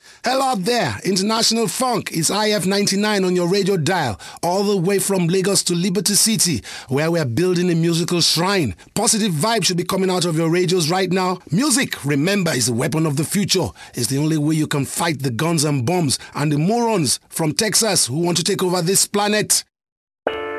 Hello out there, International Funk. It's IF99 on your radio dial, all the way from Lagos to Liberty City, where we're building a musical shrine. Positive vibes should be coming out of your radios right now. Music, remember, is the weapon of the future. It's the only way you can fight the guns and bombs and the morons from Texas who want to take over this planet.